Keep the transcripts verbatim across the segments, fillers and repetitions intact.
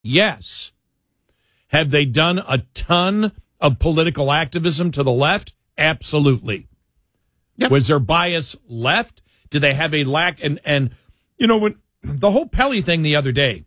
Yes. Have they done a ton of political activism to the left? Absolutely. Yep. Was there bias left? Did they have a lack? And, and you know, when the whole Pelley thing the other day,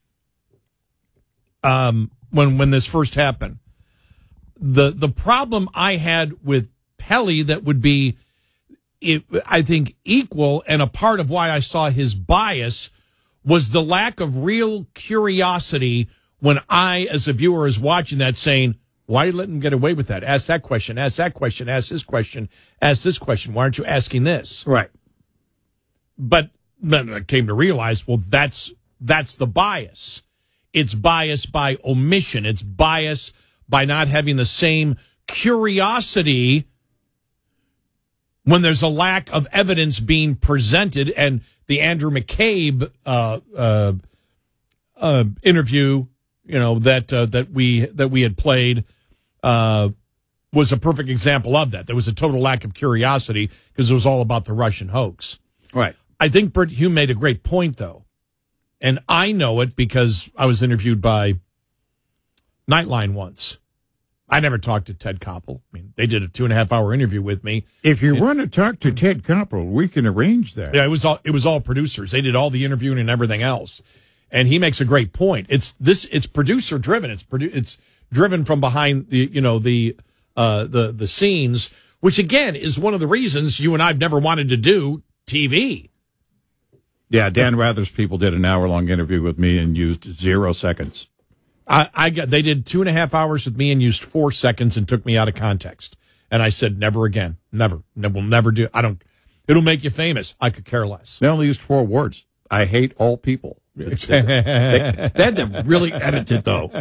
um, when when this first happened, the the problem I had with Pelley that would be, it, I think, equal and a part of why I saw his bias was the lack of real curiosity when I, as a viewer, is watching that saying, why are you letting him get away with that? Ask that question, ask that question, ask this question, ask this question. Why aren't you asking this? Right. But then I came to realize, well, that's that's the bias. It's bias by omission. It's bias by not having the same curiosity when there's a lack of evidence being presented. And the Andrew McCabe uh, uh, uh, interview, you know, that uh, that we that we had played uh, was a perfect example of that. There was a total lack of curiosity because it was all about the Russian hoax. Right. I think Bert Hume made a great point, though. And I know it because I was interviewed by Nightline once. I never talked to Ted Koppel. I mean, they did a two and a half hour interview with me. If you and, want to talk to Ted Koppel, we can arrange that. Yeah, it was all it was all producers. They did all the interviewing and everything else. And he makes a great point. It's this. It's producer driven. It's produ- It's driven from behind the you know the uh, the the scenes, which again is one of the reasons you and I've never wanted to do T V. Yeah, Dan Rather's people did an hour-long interview with me and used zero seconds. I, I got they did two and a half hours with me and used four seconds and took me out of context. And I said, never again, never, we'll never do. I don't. It'll make you famous. I could care less. They only used four words. I hate all people. they, they had to really edit it though.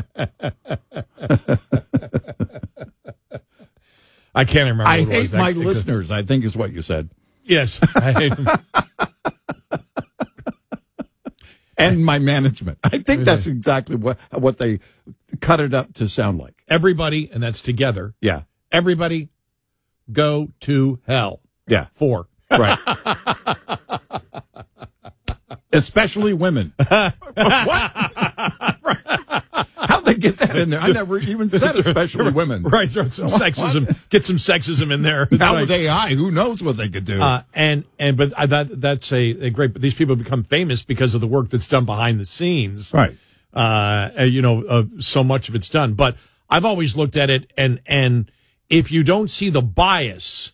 I can't remember. I what it hate was. my that, listeners. I think is what you said. Yes, I hate them. And my management. I think that's exactly what what they cut it up to sound like. Everybody, and that's together. Yeah. Everybody go to hell. Yeah. Four. Right. Especially women. What? How'd they get that in there? I never even said especially women. Right. Some sexism. Get some sexism in there. Now right. with A I, who knows what they could do? Uh, and, and, but I, that, that's a, a great, but these people become famous because of the work that's done behind the scenes. Right. Uh, you know, uh, so much of it's done. But I've always looked at it, and, and if you don't see the bias,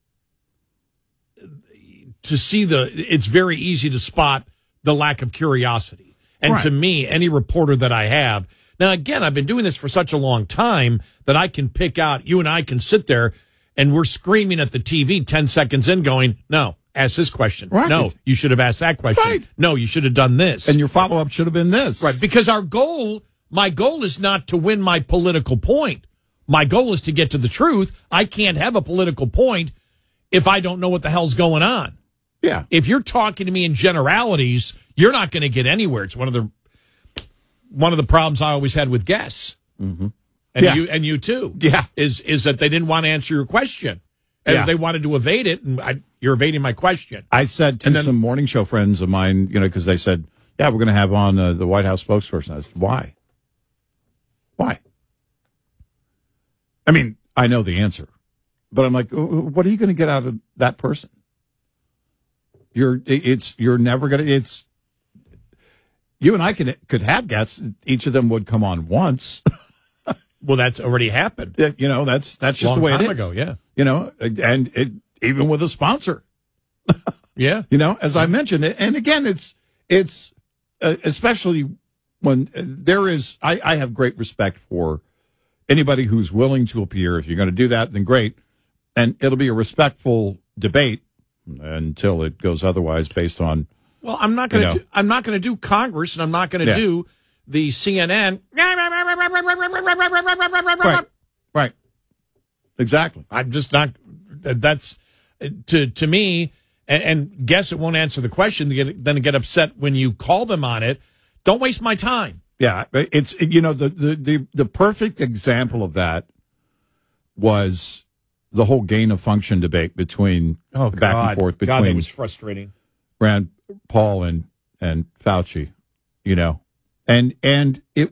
to see the, it's very easy to spot the lack of curiosity. And right. to me, any reporter that I have, now again, I've been doing this for such a long time that I can pick out, you and I can sit there and we're screaming at the T V ten seconds in going, no, ask this question. Right. No, you should have asked that question. Right. No, you should have done this. And your follow-up should have been this. Right, because our goal, my goal is not to win my political point. My goal is to get to the truth. I can't have a political point if I don't know what the hell's going on. Yeah. If you're talking to me in generalities, you're not going to get anywhere. It's one of the one of the problems I always had with guests, mm-hmm. and yeah. you and you too. Yeah, is is that they didn't want to answer your question, and yeah. they wanted to evade it, and I, you're evading my question. I said to then, some morning show friends of mine, you know, because they said, "Yeah, we're going to have on uh, the White House spokesperson." I said, "Why? Why?" I mean, I know the answer, but I'm like, what are you going to get out of that person? You're it's you're never gonna it's you and I could could have guests. Each of them would come on once. Well, that's already happened. You know, that's that's just Long the way it time is. Ago, yeah. You know, and it, even with a sponsor. Yeah. You know, as I mentioned, and again, it's it's uh, especially when uh, there is. I, I have great respect for anybody who's willing to appear. If you're going to do that, then great, and it'll be a respectful debate until it goes otherwise based on. Well, I'm not going you to. know. I'm not going to do Congress, and I'm not going to Yeah. do the C N N. Right. Right. Exactly. I'm just not. That's to to me. And, and guess it won't answer the question. They get, then get upset when you call them on it. Don't waste my time. Yeah, it's you know the the the, the perfect example of that was the whole gain of function debate between oh, back God. and forth God, between it was frustrating. Rand Paul and and Fauci, you know, and and it